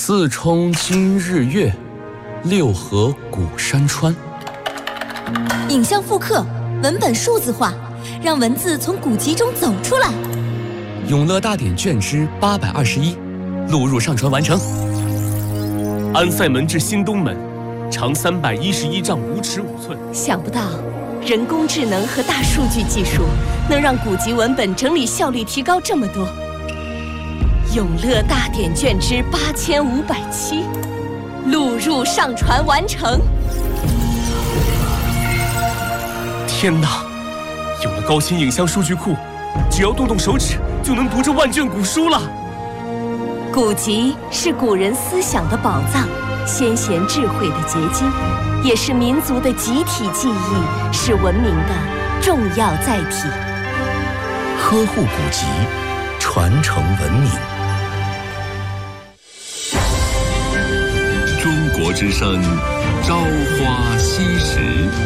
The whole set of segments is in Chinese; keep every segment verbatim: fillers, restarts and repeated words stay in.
四冲今日月，六合古山川。 影像复刻，文本数字化，让文字从古籍中走出来。 永乐大典卷之八百二十一，录入上传完成。 安塞门至新东门，长三百一十一丈五尺五寸。 想不到，人工智能和大数据技术能让古籍文本整理效率提高这么多。永乐大典卷之八千五百七，录入上传完成。 天哪！有了高清影像数据库，只要动动手指就能读这万卷古书了。 古籍是古人思想的宝藏，先贤智慧的结晶，也是民族的集体记忆，是文明的重要载体。 呵护古籍，传承文明。 中国之声，朝花夕拾。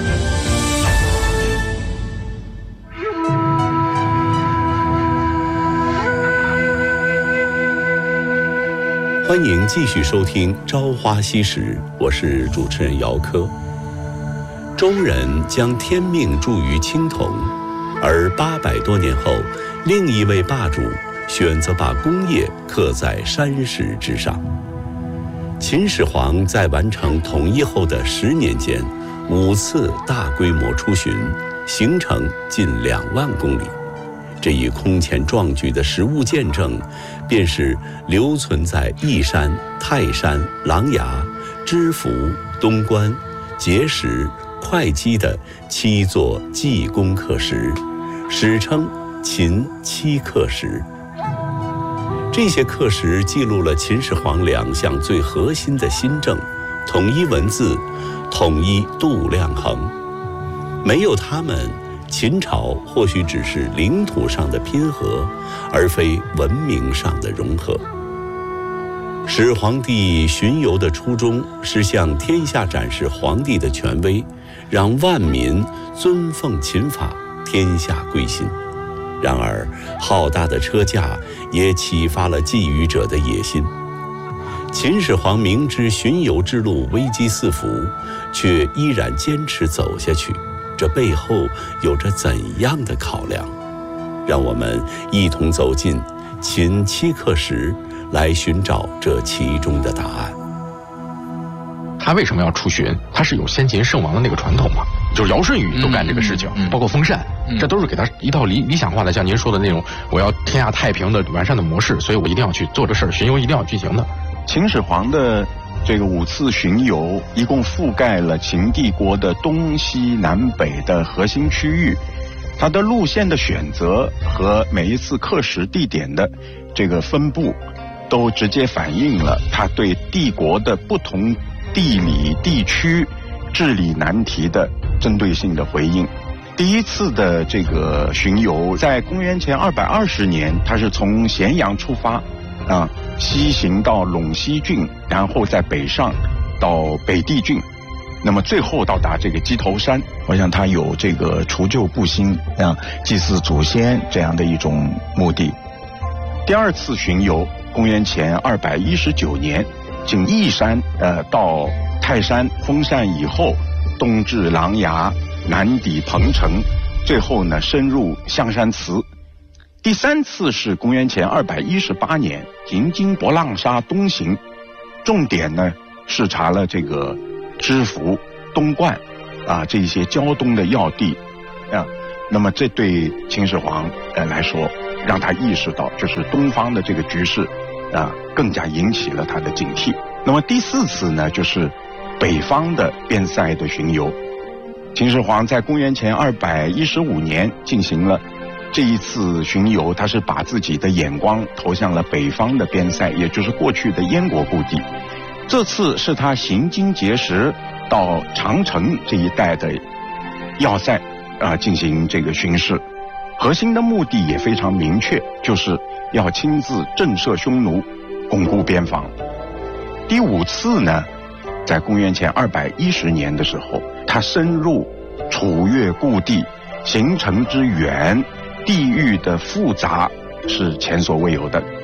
欢迎继续收听《朝花夕拾》，我是主持人姚科。周人将天命注于青铜，而八百多年后，另一位霸主选择把工业刻在山石之上。秦始皇在完成统一后的十年间，五次大规模出巡，行程近两万公里。这一空前壮举的实物见证，便是留存在义山、泰山、琅琊、知府、东关、碣石、会稽的七座济公刻石，史称秦七刻石。这些刻石记录了秦始皇两项最核心的新政：统一文字，统一度量衡。没有它们，秦朝或许只是领土上的拼合，而非文明上的融合。始皇帝巡游的初衷是向天下展示皇帝的权威，让万民尊奉秦法，天下归心。然而，浩大的车驾也启发了觊觎者的野心。秦始皇明知巡游之路危机四伏，却依然坚持走下去。这背后有着怎样的考量？让我们一同走进秦七刻石，来寻找这其中的答案。 他为什么要出巡？他是有先秦圣王的那个传统嘛，就是尧舜禹都干这个事情，嗯嗯嗯、包括封禅、嗯，这都是给他一套理理想化的，像您说的那种，我要天下太平的完善的模式，所以我一定要去做这事儿，巡游一定要进行的。 秦始皇的这个五次巡游，一共覆盖了秦帝国的东西南北的核心区域，它的路线的选择和每一次刻石地点的这个分布，都直接反映了他对帝国的不同地理地区治理难题的针对性的回应。第一次的这个巡游在公元前二百二十年，它是从咸阳出发啊，西行到陇西郡，然后在北上到北地郡，那么最后到达这个鸡头山。我想它有这个除旧布新啊，祭祀祖先这样的一种目的。第二次巡游，公元前二百一十九年，经义山呃到泰山封禅以后，东至琅琊，南抵彭城，最后呢深入象山祠。第三次是公元前二百一十八年，行经博浪沙东行，重点呢视察了这个知府、东灌啊这些胶东的要地啊。那么这对秦始皇呃来说，让他意识到就是东方的这个局势啊，更加引起了他的警惕。那么第四次呢，就是北方的边塞的巡游。秦始皇在公元前二百一十五年进行了这一次巡游，他是把自己的眼光投向了北方的边塞，也就是过去的燕国故地。这次是他行经碣石到长城这一带的要塞啊进行这个巡视，核心的目的也非常明确，就是要亲自震慑匈奴，巩固边防。第五次呢，在公元前二百一十年的时候，他深入楚越故地，行程之远，地域的复杂是前所未有的。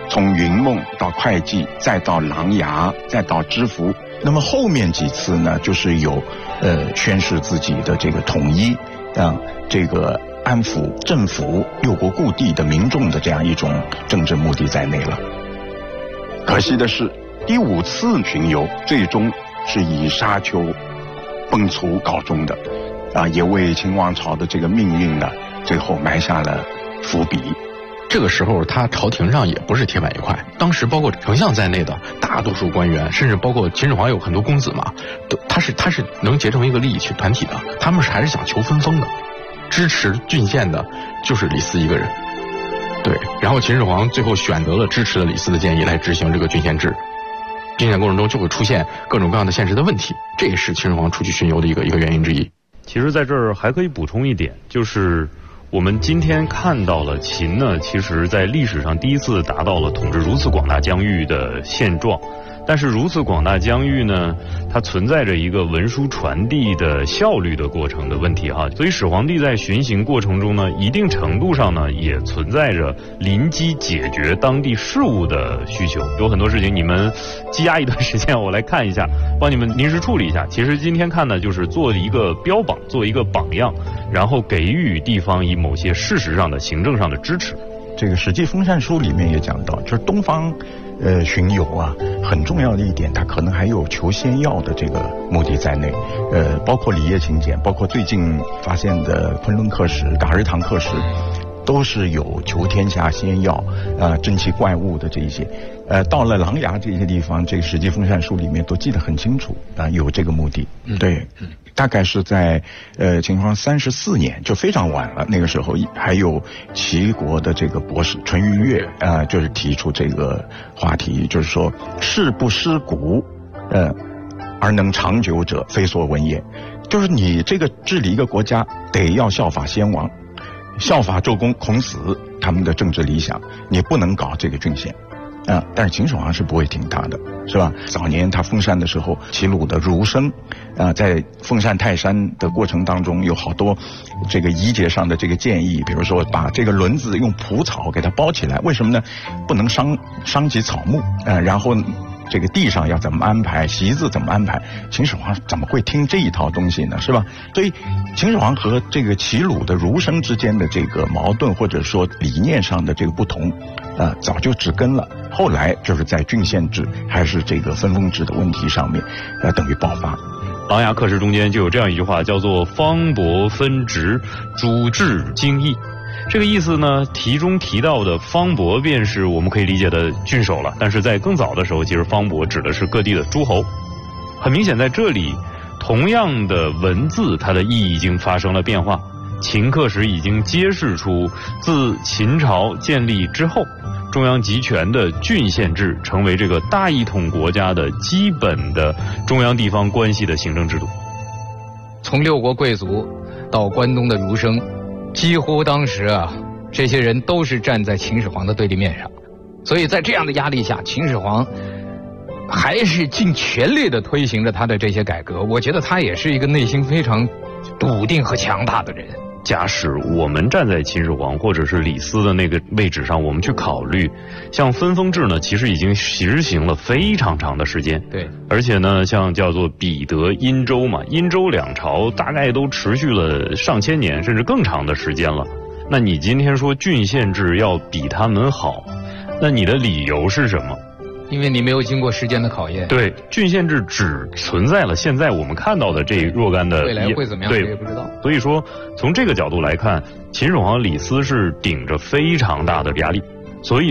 从云梦到会稽，再到琅琊，再到知府。那么后面几次呢，就是有呃宣示自己的这个统一啊，这个安抚政府六国故地的民众的这样一种政治目的在内了。可惜的是，第五次巡游最终是以沙丘崩殂告终的，啊，也为秦王朝的这个命运呢，最后埋下了伏笔。 这个时候，他朝廷上也不是铁板一块。当时包括丞相在内的大多数官员，甚至包括秦始皇有很多公子嘛，都他是他是能结成一个利益群团体的。他们是还是想求分封的，支持郡县的就是李斯一个人。对，然后秦始皇最后选择了支持了李斯的建议来执行这个郡县制。郡县过程中就会出现各种各样的现实的问题，这也是秦始皇出去巡游的一个一个原因之一。 其实在这儿还可以补充一点，就是我们今天看到了秦呢，其实在历史上第一次达到了统治如此广大疆域的现状。但是如此广大疆域呢，它存在着一个文书传递的效率的过程的问题哈，所以始皇帝在巡行过程中呢，一定程度上呢，也存在着临机解决当地事务的需求。有很多事情你们积压一段时间，我来看一下，帮你们临时处理一下。其实今天看呢，就是做一个标榜，做一个榜样，然后给予地方以某些事实上的行政上的支持。 这个《史记·封禅书》里面也讲到，就是东方呃巡游啊，很重要的一点，它可能还有求仙药的这个目的在内。呃，包括李叶秦简，包括最近发现的昆仑刻石、嘎日唐刻石，都是有求天下仙药啊、呃、珍奇怪物的这一些。呃，到了琅琊这些地方，这个《史记·封禅书》里面都记得很清楚啊、呃，有这个目的。对。大概是在呃秦始皇三十四年，就非常晚了。那个时候还有齐国的这个博士淳于越啊、呃，就是提出这个话题，就是说事不失古，呃，而能长久者，非所闻也。就是你这个治理一个国家，得要效法先王，效法周公、孔子他们的政治理想，你不能搞这个郡县。啊，但是秦始皇是不会听他的，是吧？早年他封禅的时候，齐鲁的儒生，啊，在封禅泰山的过程当中，有好多这个仪节上的这个建议，比如说把这个轮子用蒲草给它包起来，为什么呢？不能伤伤及草木，啊，然后这个地上要怎么安排，席子怎么安排？秦始皇怎么会听这一套东西呢？是吧？所以秦始皇和这个齐鲁的儒生之间的这个矛盾，或者说理念上的这个不同，啊，早就植根了。后来就是在郡县制还是这个分封制的问题上面，呃，等于爆发。 琅琊刻石中间就有这样一句话，叫做方伯分职，主治经义。这个意思呢，题中提到的方伯便是我们可以理解的郡守了，但是在更早的时候，其实方伯指的是各地的诸侯。很明显，在这里，同样的文字，它的意义已经发生了变化。秦刻石已经揭示出，自秦朝建立之后，中央集权的郡县制成为这个大一统国家的基本的中央地方关系的行政制度。 从六国贵族到关东的儒生，几乎当时啊，这些人都是站在秦始皇的对立面上。所以在这样的压力下，秦始皇还是尽全力的推行着他的这些改革。我觉得他也是一个内心非常笃定和强大的人。 假使我们站在秦始皇或者是李斯的那个位置上，我们去考虑，像分封制呢，其实已经实行了非常长的时间。 对， 而且呢，像叫做彼得、殷周嘛，殷周两朝大概都持续了上千年，甚至更长的时间了。那你今天说郡县制要比他们好，那你的理由是什么？ 因为你没有经过时间的考验。 对，郡县制只存在了现在我们看到的这若干的， 未来会怎么样对， 谁也不知道。 所以说，从这个角度来看，秦始皇、李斯是顶着非常大的压力，所以